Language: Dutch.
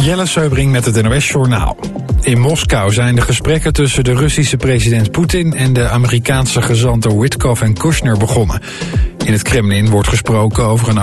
Jelle Seubring met het NOS-journaal. In Moskou zijn de gesprekken tussen de Russische president Poetin en de Amerikaanse gezanten Witkoff en Kushner begonnen. In het Kremlin wordt gesproken over een